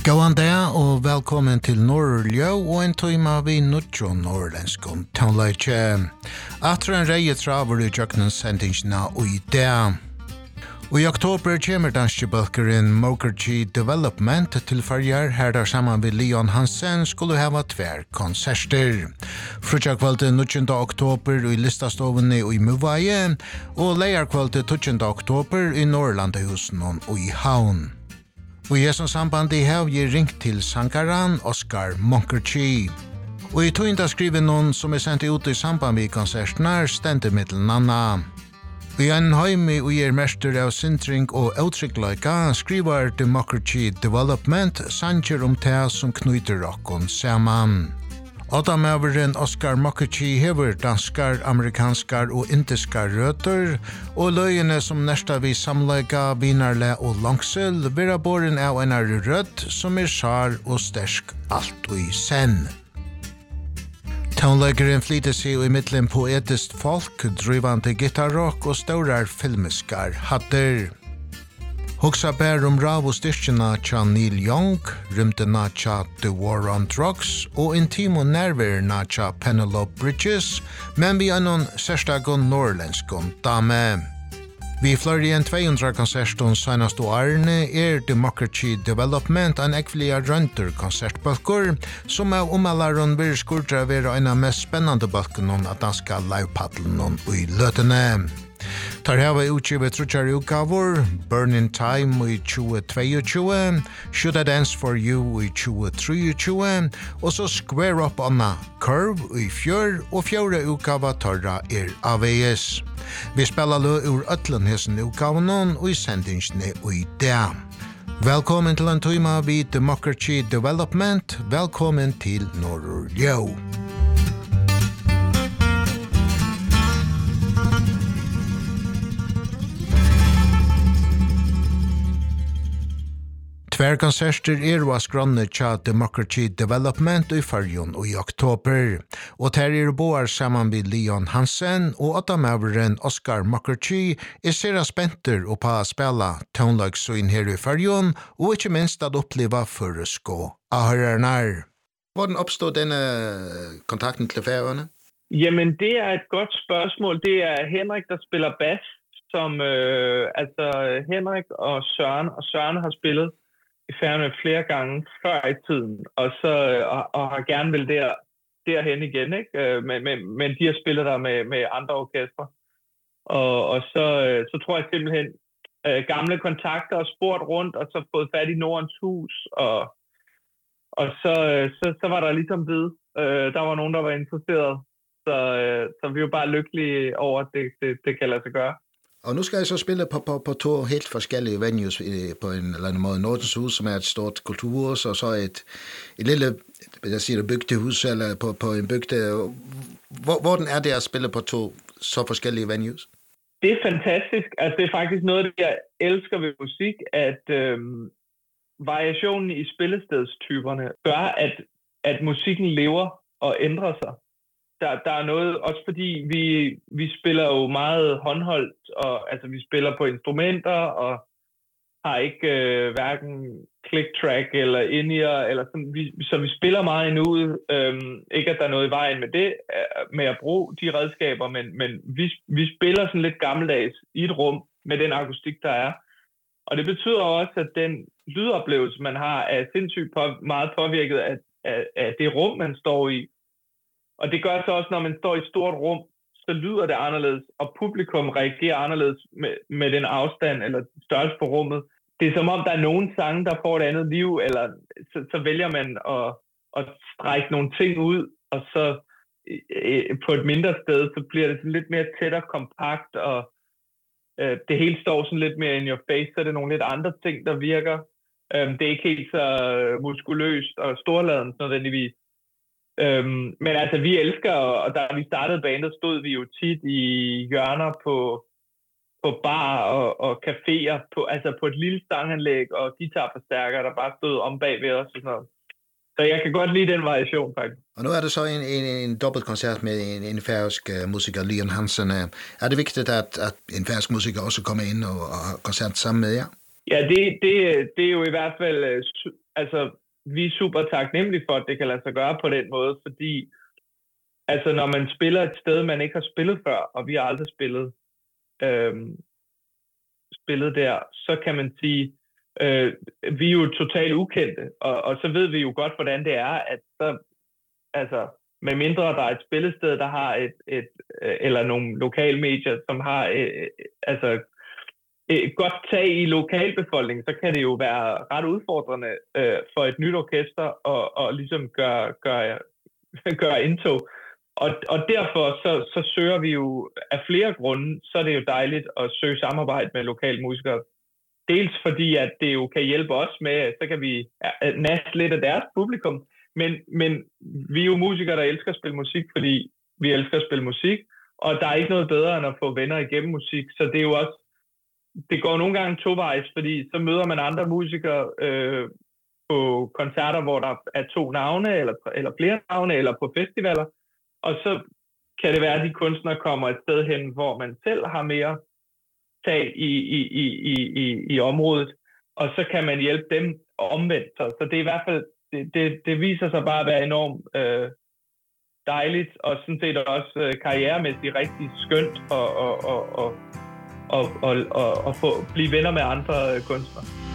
Gåan dag og velkommen til Norrljø og en tøyma vi nuttjo norrlenskon tånleikje. Atre en reie traver i jøknen sendingsna og i dag. Og i oktober kommer danske bølgeren Mokerchi Development til farger her der sammen med Leon Hansen skulle hava tver konserter. Frutjakvalget 19. oktober i Listastovene og i Muvaje og leierkvalget 20. oktober i Norrlandehusen og i Havn. Og i som samband i hev gir ringt til sankaran Oscar Mokerchi. Og i tøynda skriver noen som sendt ut i samband med konsertene stendte mittelen Anna. I en heimi og gir mester av sintring og uttrykkleika skriver Mokerchi Development sanger det som knyter rockon saman. Adamøveren Oscar Mokerchi hever danskar, amerikanskar og indiskar røtter, og løyene som nesta vi samleika, vinarle og langsel, vera boren av en rødt som sar og stersk alt og i senn. Tonleikeren flyter seg i middelen poetisk folk, drivande gitarrock og staurar filmiskar hatter. Hugsa bær rav og styrkjena tja Neil Young, rymdena tja The War on Drugs og intimo nærverna tja Penelope Bridges, men vi noen særstagon norrlenskon dame. Vi flere enn 200 konserton senast og Arne Mokerchi Development en ekvelia rønter konsertbølgur, som omalaron vir skurdra vera en av mest spennande bølgunon av danska livepaddlenon i løtene. Tar hava utgivet trutjar utgavor, Burning Time i 2022, Should I Dance For You i 2023, og så Square Up on a Curve i fjør, og fjøre utgava tarra AVS. Vi spela lø ur øtlenhesen utgavanon og i sendingsne og i dag. Velkommen til en tøyma vid Mokerchi Development, velkommen til Norrljø. Tver konserter og skranne tja Mokerchi Development i fargen og i oktober, og ter boar saman med Leon Hansen og adamøveren Oscar Mokerchi sera spenter og på å spela tonlagsøyn her i fargen, og ikke minst at oppleva føresko ahørernar. Hvordan oppstod denne kontakten til færøerne? Jamen, det et godt spørsmål. Det Henrik, der spiller bass, som Henrik og Søren har spillet i Færøerne flere gange før i tiden, og så og har gerne vil derhen igen, ikke? Men de har spillet der med andre orkestre. Og så tror jeg simpelthen gamle kontakter og spurgt rundt, og så fået fat i Nordens Hus, og så var der ligesom ved, der var nogen, der var interesseret, så vi var bare lykkelige over, at det kan lade sig gøre. Og nu skal jeg så spille på to helt forskellige venues på en eller anden måde. Nordens Hus, som et stort kulturhus, og så et lille, jeg siger det, bygdehus, eller på en bygde. Hvordan det at spille på to så forskellige venues? Det fantastisk. Altså, det faktisk noget, jeg elsker ved musik, at variationen i spillestedstyperne gør, at musikken lever og ændrer sig. Der noget, også fordi vi spiller jo meget håndholdt, og altså vi spiller på instrumenter, og har ikke hverken click-track eller in-ear, eller sådan, så vi spiller meget endnu. Ikke at der er noget i vejen med det, med at bruge de redskaber, men vi spiller sådan lidt gammeldags i et rum, med den akustik, der er. Og det betyder også, at den lydoplevelse, man har, er sindssygt meget påvirket af det rum, man står i. Og det gør så også, når man står i et stort rum, så lyder det anderledes, og publikum reagerer anderledes med den afstand eller størrelse på rummet. Det er som om, der er nogle sange, der får et andet liv, eller så vælger man at strække nogle ting ud, og så på et mindre sted, så bliver det sådan lidt mere tæt og kompakt, og det hele står sådan lidt mere in your face, så er det nogle lidt andre ting, der virker. Det er ikke helt så muskuløst og storladent nødvendigvis. Men altså vi elsker, og da vi startede bandet, stod vi jo tit i hjørner på bar og caféer, på et lille stanganlæg og guitarforstærker, der bare stod om bag ved os og sådan noget. Så jeg kan godt lide den variation, faktisk. Og nu det så en dobbeltkoncert med en færøsk musiker, Leon Hansen. Det vigtigt, at en færøsk musiker også kommer ind og har koncert sammen med jer? Ja, det er jo i hvert fald, altså vi er super taknemmelige for, at det kan lade sig gøre på den måde, fordi altså når man spiller et sted, man ikke har spillet før, og vi har aldrig spillet der, så kan man sige, vi er jo totalt ukendte, og så ved vi jo godt, hvordan det er, at så, altså med mindre der er et spillested, der har eller nogle lokale medier, som har altså et godt tag i lokalbefolkningen, så kan det jo være ret udfordrende for et nyt orkester og ligesom gøre indtog. Og derfor så søger vi jo af flere grunde, så er det jo dejligt at søge samarbejde med lokale musikere. Dels fordi, at det jo kan hjælpe os med, så kan vi nasse lidt af deres publikum, men vi er jo musikere, der elsker at spille musik, fordi vi elsker at spille musik, og der er ikke noget bedre end at få venner igennem musik, så det er jo også, det går nogle gange tovejs, fordi så møder man andre musikere på koncerter, hvor der er 2 navne, eller flere navne, eller på festivaler, og så kan det være, at de kunstnere kommer et sted hen, hvor man selv har mere tag i området, og så kan man hjælpe dem omvendt. Så det er i hvert fald, det viser sig bare at være enormt dejligt, og sådan set også karrieremæssigt rigtig skønt og blive venner med andre kunstnere.